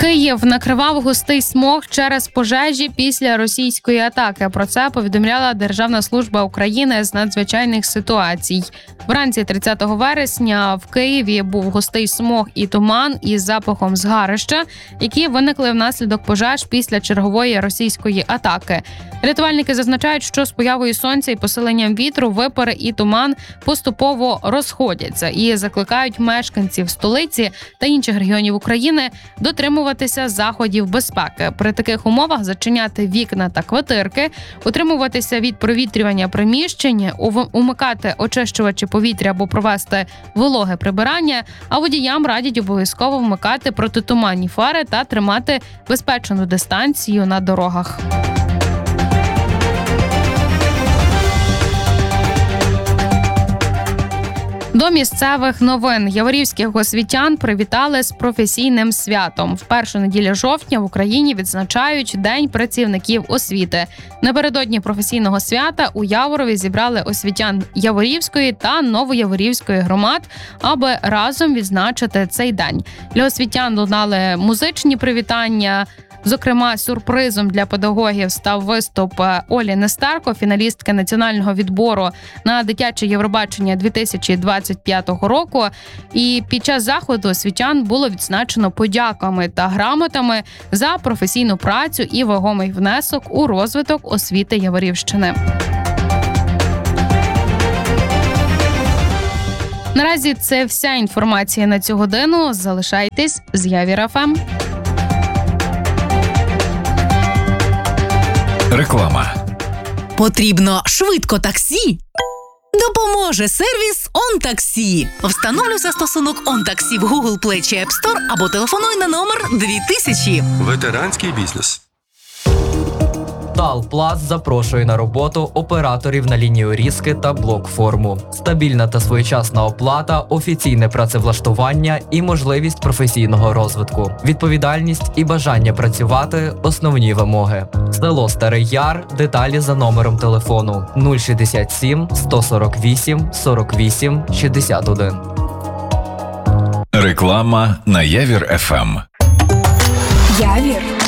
Київ накривав густий смог через пожежі після російської атаки. Про це повідомляла Державна служба України з надзвичайних ситуацій. Вранці 30 вересня в Києві був густий смог і туман із запахом згарища, які виникли внаслідок пожеж після чергової російської атаки. Рятувальники зазначають, що з появою сонця і посиленням вітру випари і туман поступово розходяться і закликають мешканців столиці та інших регіонів України дотримуватися заходів безпеки. При таких умовах зачиняти вікна та квартирки, утримуватися від провітрювання приміщень, умикати очищувачі повітря або провести вологе прибирання, а водіям радять обов'язково вмикати протитуманні фари та тримати безпечну дистанцію на дорогах. До місцевих новин. Яворівських освітян привітали з професійним святом. В першу неділю жовтня в Україні відзначають День працівників освіти. Напередодні професійного свята у Яворові зібрали освітян Яворівської та Новояворівської громад, аби разом відзначити цей день. Для освітян лунали музичні привітання. Зокрема, сюрпризом для педагогів став виступ Олі Нестерко, фіналістки національного відбору на дитяче Євробачення 2025 року. І під час заходу освітян було відзначено подяками та грамотами за професійну працю і вагомий внесок у розвиток освіти Яворівщини. Наразі це вся інформація на цю годину. Залишайтесь з Явір ФМ. Реклама. Потрібно швидко таксі? Допоможе сервіс OnTaxi. Встановлюй застосунок OnTaxi в Google Play чи App Store або телефонуй на номер 2000. Ветеранський бізнес. Талпласт запрошує на роботу операторів на лінію різки та блок-форму. Стабільна та своєчасна оплата, офіційне працевлаштування і можливість професійного розвитку. Відповідальність і бажання працювати – основні вимоги. Село Старий Яр. Деталі за номером телефону 067 148 48 61. Реклама на Явір ФМ. Явір